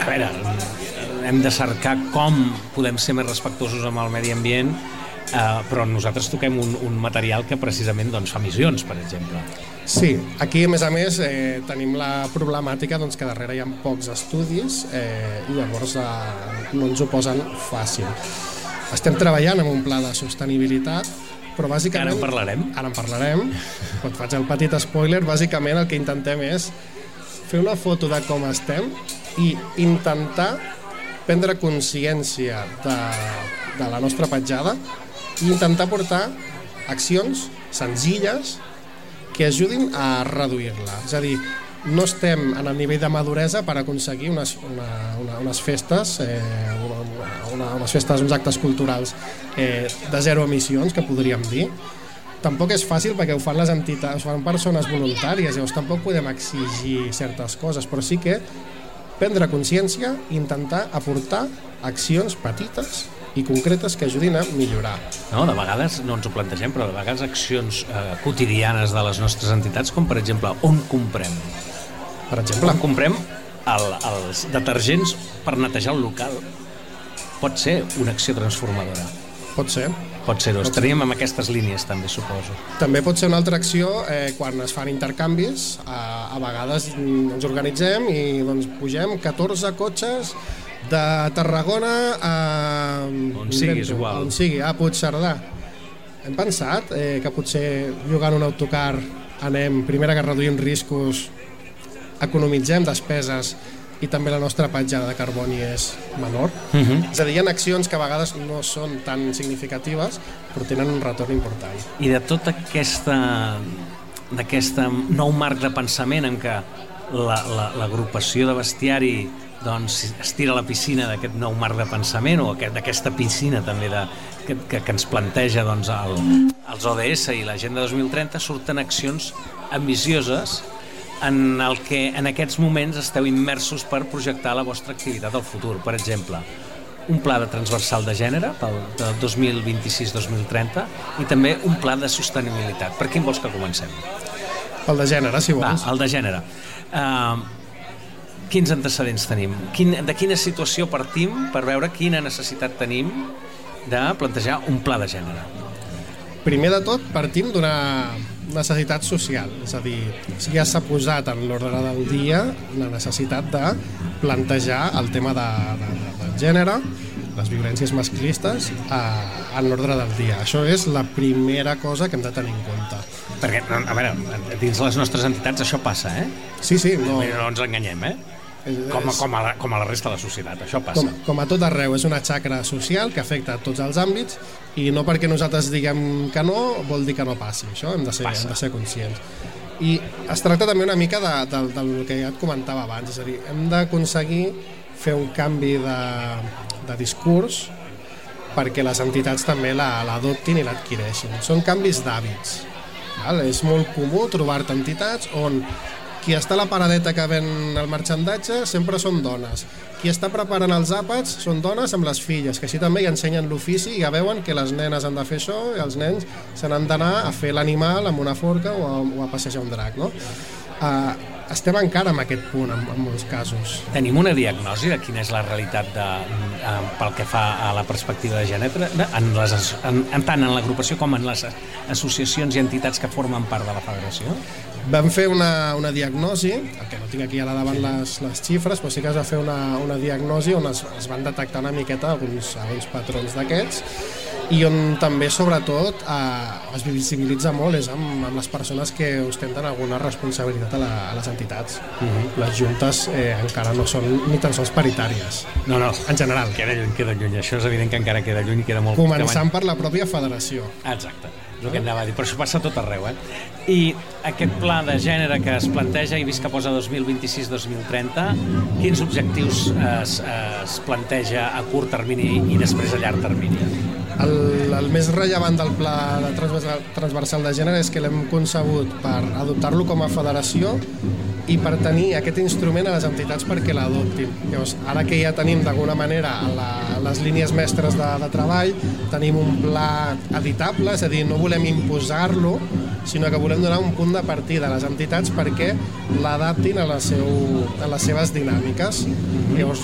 a veure, hem de cercar com podem ser més respectuosos amb el medi ambient, però nosaltres toquem un material que precisament fa emissions, per exemple. Sí, aquí a més tenim la problemàtica que darrere hi ha pocs estudis i llavors no ens ho posen fàcil. Estem treballant en un pla de sostenibilitat, però bàsicament... Ara en parlarem, però et faig el petit spoiler. Bàsicament el que intentem és fer una foto de com estem i intentar prendre consciència de la nostra petjada i intentar portar accions senzilles que ajudin a reduir-la. És a dir, no estem en el nivell de maduresa per aconseguir unes festes, uns actes culturals de zero emissions, que podríem dir. Tampoc és fàcil perquè ho fan les entitats, ho fan persones voluntàries, llavors tampoc podem exigir certes coses, però sí que prendre consciència i intentar aportar accions petites i concretes que ajudin a millorar. No, de vegades no ens ho plantegem, però de vegades accions quotidianes de les nostres entitats, com per exemple, on comprem? Per exemple? On comprem els detergents per netejar el local. Pot ser una acció transformadora. Pot ser. Pot ser-ho. Estaríem amb aquestes línies, també, suposo. També pot ser una altra acció quan es fan intercanvis. A vegades ens organitzem i pugem 14 cotxes de Tarragona on sigui, a Puigcerdà. Hem pensat que potser jugant un autocar anem, primera que reduïm riscos, economitzem despeses i també la nostra petjada de carboni és menor. És a dir, hi ha accions que a vegades no són tan significatives però tenen un retorn important. I de tot aquest nou marc de pensament en què l'agrupació de bestiari es tira a la piscina d'aquest nou marc de pensament o d'aquesta piscina també que ens planteja els ODS i l'Agenda 2030, surten accions ambicioses en el que en aquests moments esteu immersos per projectar la vostra activitat al futur. Per exemple, un pla de transversal de gènere pel 2026-2030 i també un pla de sostenibilitat. Per quin vols que comencem? El de gènere, si vols. El de gènere. Quins antecedents tenim? De quina situació partim per veure quina necessitat tenim de plantejar un pla de gènere? Primer de tot, partim d'una necessitat social, és a dir, ja s'ha posat en l'ordre del dia la necessitat de plantejar el tema del gènere, les violències masclistes, en l'ordre del dia. Això és la primera cosa que hem de tenir en compte. Perquè, a veure, dins les nostres entitats això passa, eh? Sí. No ens enganyem, eh? Com a la resta de la societat, això passa. Com a tot arreu, és una xacra social que afecta a tots els àmbits i no perquè nosaltres diguem que no vol dir que no passi, això hem de ser conscients. I es tracta també una mica del que ja et comentava abans, és a dir, hem d'aconseguir fer un canvi de discurs perquè les entitats també l'adoptin i l'adquireixin. Són canvis d'hàbits. És molt comú trobar-te entitats on qui està a la paradeta que ven el marxandatge sempre són dones. Qui està preparant els àpats són dones amb les filles, que així també hi ensenyen l'ofici i ja veuen que les nenes han de fer això i els nens se n'han d'anar a fer l'animal amb una forca o a passejar un drac, no? Estem encara en aquest punt en molts casos. Tenim una diagnosi de quina és la realitat pel que fa a la perspectiva de gènere tant en l'agrupació com en les associacions i entitats que formen part de la federació? Vam fer una diagnosi, que no tinc aquí a la davant les xifres, però sí que es va fer una diagnosi on es van detectar una miqueta alguns patrons d'aquests i on també, sobretot, es visibilitza molt és amb les persones que ostenten alguna responsabilitat a les entitats. Les juntes encara no són ni tan sols paritàries. No. En general. Queda lluny. Això és evident que encara queda lluny i queda molt... Començant per la pròpia federació. Exacte. És el que anava a dir, però això passa a tot arreu, eh? I aquest pla de gènere que es planteja i vist que posa 2026-2030, quins objectius es planteja a curt termini i després a llarg termini? El més rellevant del pla de transversal de gènere és que l'hem concebut per adoptar-lo com a federació i per tenir aquest instrument a les entitats perquè l'adoptin. Llavors, ara que ja tenim d'alguna manera les línies mestres de treball, tenim un pla editable, és a dir, no volem imposar-lo, sinó que volem donar un punt de partida a les entitats perquè l'adaptin a les seves dinàmiques. Llavors,